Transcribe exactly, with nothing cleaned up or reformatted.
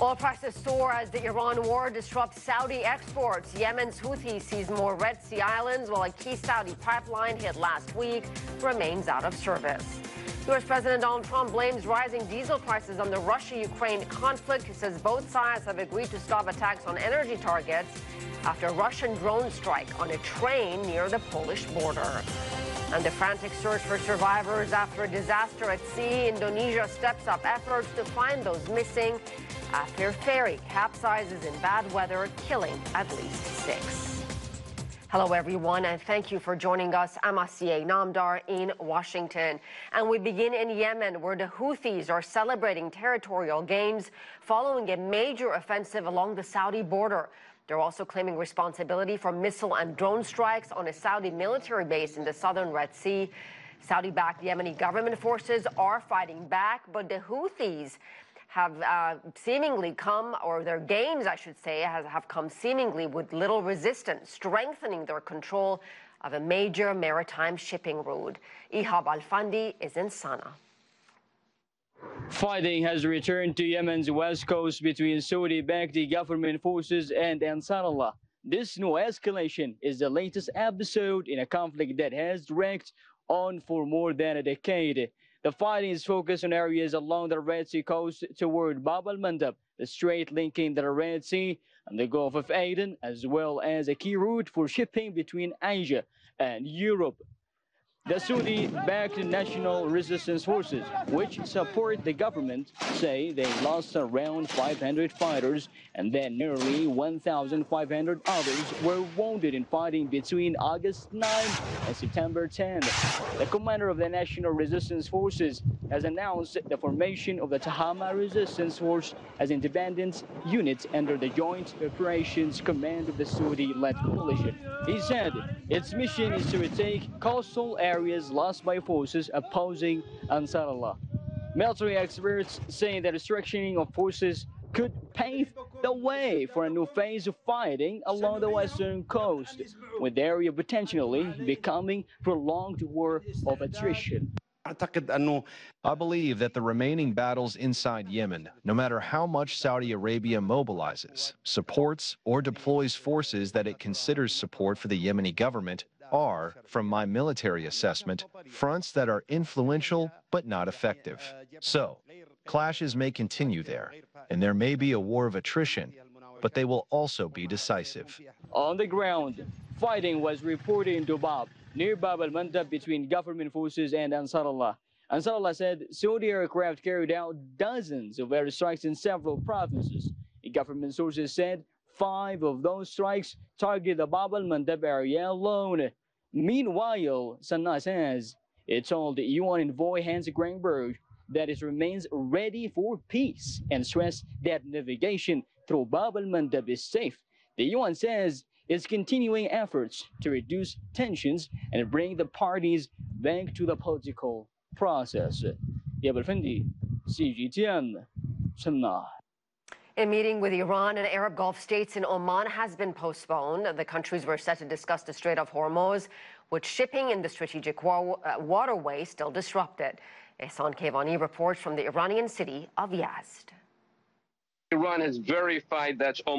Oil prices soar as the Iran war disrupts Saudi exports. Yemen's Houthis seize more Red Sea islands, while a key Saudi pipeline hit last week remains out of service. U S President Donald Trump blames rising diesel prices on the Russia-Ukraine conflict. He says both sides have agreed to stop attacks on energy targets after a Russian drone strike on a train near the Polish border. And the frantic search for survivors after a disaster at sea. Indonesia steps up efforts to find those missing after a ferry capsizes in bad weather, killing at least six. Hello, everyone, and thank you for joining us. I'm Asiye Namdar in Washington. And we begin in Yemen, where the Houthis are celebrating territorial gains following a major offensive along the Saudi border. They're also claiming responsibility for missile and drone strikes on a Saudi military base in the southern Red Sea. Saudi-backed Yemeni government forces are fighting back, but the Houthis have uh, seemingly come, or their gains, I should say, has, have come seemingly with little resistance, strengthening their control of a major maritime shipping route. Ihab Al-Fandi is in Sana'a. Fighting has returned to Yemen's west coast between Saudi-backed government forces and Ansar Allah. This new escalation is the latest episode in a conflict that has dragged on for more than a decade. The fighting is focused on areas along the Red Sea coast toward Bab al-Mandab, the strait linking the Red Sea and the Gulf of Aden, as well as a key route for shipping between Asia and Europe. The Saudi-backed National Resistance Forces, which support the government, say they lost around five hundred fighters and that nearly one thousand five hundred others were wounded in fighting between August ninth and September tenth. The commander of the National Resistance Forces has announced the formation of the Tahama Resistance Force as independent unit under the Joint Operations Command of the Saudi-led coalition. He said its mission is to retake coastal areas lost by forces opposing Ansar Allah. Military experts say that the restructuring of forces could pave the way for a new phase of fighting along the western coast, with the area potentially becoming prolonged war of attrition. I believe that the remaining battles inside Yemen, no matter how much Saudi Arabia mobilizes, supports, or deploys forces that it considers support for the Yemeni government, are, from my military assessment, fronts that are influential but not effective. So, clashes may continue there, and there may be a war of attrition, but they will also be decisive. On the ground, fighting was reported in Dubab, near Bab al-Mandab, between government forces and Ansar Allah. Ansar Allah said Saudi aircraft carried out dozens of airstrikes in several provinces. The government sources said five of those strikes targeted the Bab al-Mandab area alone. Meanwhile, Sana'a says it told the U N envoy Hans Greenberg that it remains ready for peace and stressed that navigation through Bab al-Mandab is safe. The U N says it's continuing efforts to reduce tensions and bring the parties back to the political process. Ihab Al-Fandi, C G T N, Sana'a. A meeting with Iran and Arab Gulf states in Oman has been postponed. The countries were set to discuss the Strait of Hormuz, with shipping in the strategic wa uh, waterway still disrupted. Ehsan Kevani reports from the Iranian city of Yazd. Iran has verified that Oman